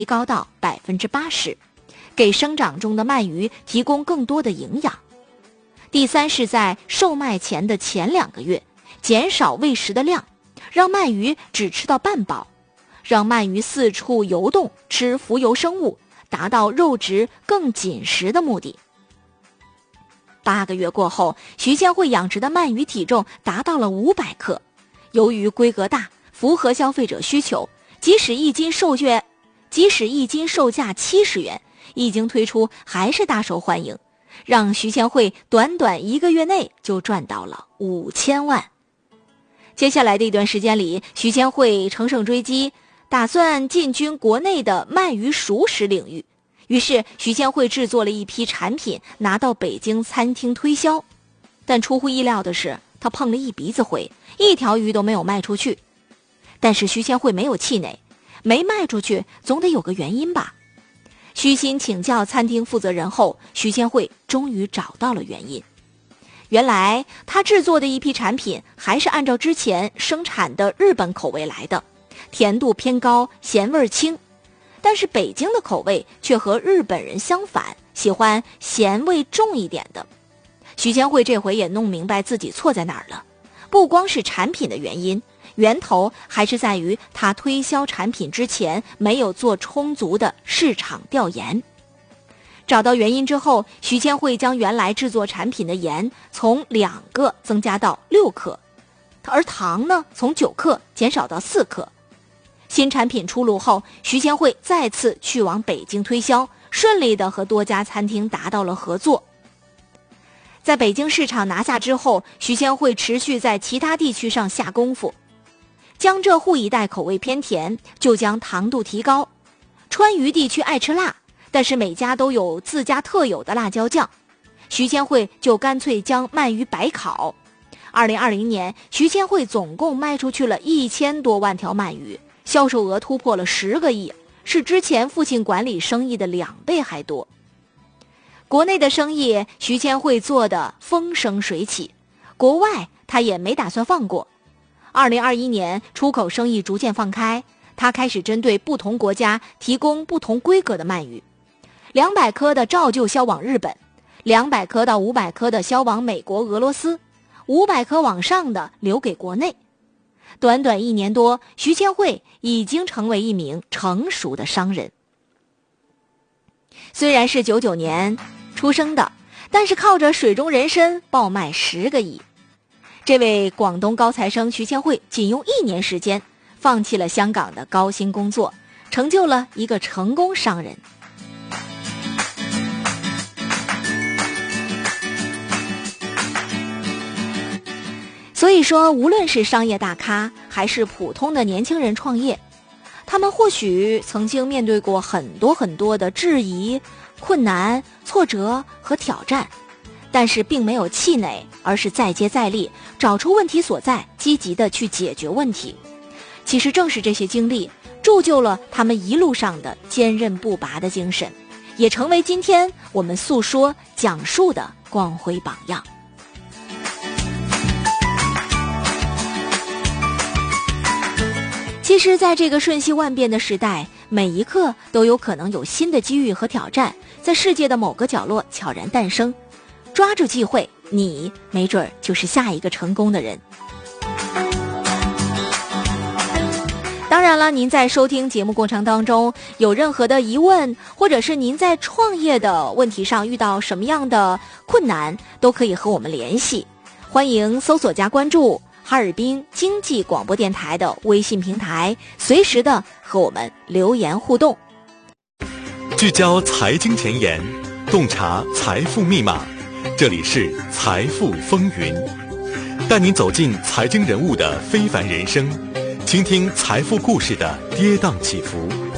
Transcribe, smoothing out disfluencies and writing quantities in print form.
高到80%，给生长中的鳗鱼提供更多的营养。第三是在售卖前的前2个月，减少喂食的量，让鳗鱼只吃到半饱，让鳗鱼四处游动，吃浮游生物，达到肉质更紧实的目的。8个月过后，徐千惠养殖的鳗鱼体重达到了500克。由于规格大，符合消费者需求，即使一斤售价70元，一经推出还是大受欢迎，让徐千惠短短1个月内就赚到了5000万。接下来的一段时间里，徐千惠乘胜追击，打算进军国内的鳗鱼熟食领域。于是徐千惠制作了一批产品拿到北京餐厅推销，但出乎意料的是，他碰了一鼻子灰，一条鱼都没有卖出去。但是徐千惠没有气馁，没卖出去总得有个原因吧。虚心请教餐厅负责人后，徐千惠终于找到了原因。原来他制作的一批产品还是按照之前生产的日本口味来的，甜度偏高，咸味轻。但是北京的口味却和日本人相反，喜欢咸味重一点的。徐千惠这回也弄明白自己错在哪儿了，不光是产品的原因，源头还是在于他推销产品之前没有做充足的市场调研。找到原因之后，徐千惠将原来制作产品的盐从2个增加到6克，而糖呢从9克减少到4克。新产品出炉后，徐千惠再次去往北京推销，顺利地和多家餐厅达到了合作。在北京市场拿下之后，徐千惠持续在其他地区上下功夫。江浙沪一带口味偏甜，就将糖度提高。川渝地区爱吃辣，但是每家都有自家特有的辣椒酱，徐千惠就干脆将鳗鱼白烤。2020年，徐千惠总共卖出去了1000多万条鳗鱼，销售额突破了10个亿，是之前父亲管理生意的2倍还多。国内的生意，徐千惠做得风生水起，国外他也没打算放过。2021年，出口生意逐渐放开，他开始针对不同国家提供不同规格的鳗鱼，200颗的照旧销往日本，200颗到500颗的销往美国、俄罗斯，500颗往上的留给国内。短短1年多，徐千惠已经成为一名成熟的商人。虽然是99年出生的，但是靠着水中人参爆卖10个亿。这位广东高材生徐千惠仅用1年时间，放弃了香港的高薪工作，成就了一个成功商人。所以说，无论是商业大咖还是普通的年轻人创业，他们或许曾经面对过很多的质疑、困难、挫折和挑战，但是并没有气馁，而是再接再厉，找出问题所在，积极的去解决问题。其实正是这些经历，铸就了他们一路上的坚韧不拔的精神，也成为今天我们诉说、讲述的光辉榜样。其实在这个瞬息万变的时代，每一刻都有可能有新的机遇和挑战在世界的某个角落悄然诞生，抓住机会，你没准就是下一个成功的人。当然了，您在收听节目过程当中有任何的疑问，或者是您在创业的问题上遇到什么样的困难，都可以和我们联系。欢迎搜索加关注哈尔滨经济广播电台的微信平台，随时的和我们留言互动。 聚焦财经前沿，洞察财富密码，这里是财富风云，带您走进财经人物的非凡人生，倾听财富故事的跌宕起伏。